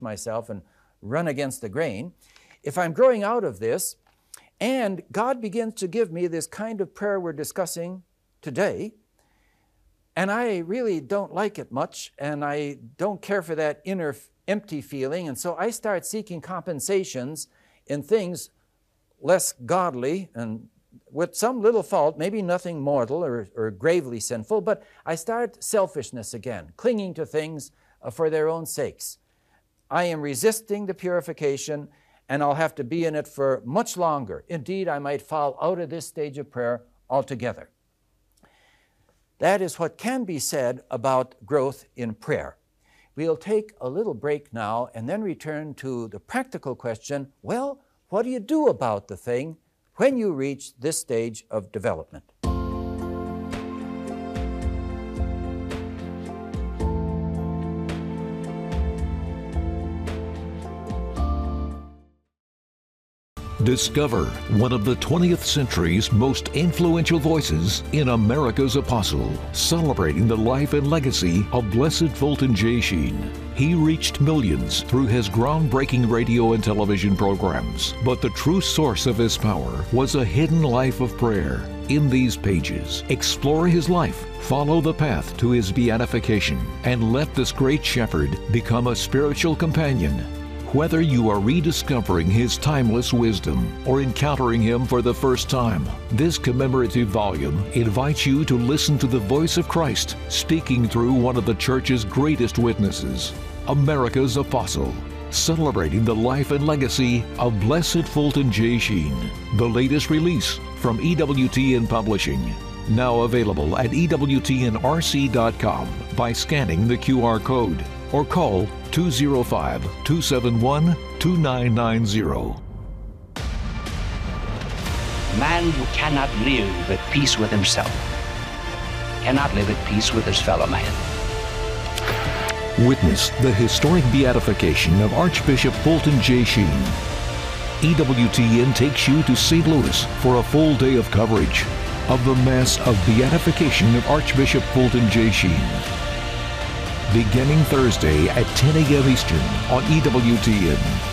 myself and run against the grain. If I'm growing out of this, and God begins to give me this kind of prayer we're discussing today, and I really don't like it much, and I don't care for that inner empty feeling, and so I start seeking compensations in things less godly and with some little fault, maybe nothing mortal or gravely sinful, but I start selfishness again, clinging to things for their own sakes. I am resisting the purification, and I'll have to be in it for much longer. Indeed, I might fall out of this stage of prayer altogether. That is what can be said about growth in prayer. We'll take a little break now and then return to the practical question, well, what do you do about the thing when you reach this stage of development? Discover one of the 20th century's most influential voices in America's Apostle, celebrating the life and legacy of Blessed Fulton J. Sheen. He reached millions through his groundbreaking radio and television programs, but the true source of his power was a hidden life of prayer. In these pages, explore his life, follow the path to his beatification, and let this great shepherd become a spiritual companion. Whether you are rediscovering his timeless wisdom or encountering him for the first time, this commemorative volume invites you to listen to the voice of Christ speaking through one of the Church's greatest witnesses, America's Apostle, celebrating the life and legacy of Blessed Fulton J. Sheen. The latest release from EWTN Publishing. Now available at EWTNRC.com by scanning the QR code or call 205-271-2990. Man who cannot live at peace with himself cannot live at peace with his fellow man. Witness the historic beatification of Archbishop Fulton J. Sheen. EWTN takes you to St. Louis for a full day of coverage of the Mass of Beatification of Archbishop Fulton J. Sheen. Beginning Thursday at 10 a.m. Eastern on EWTN.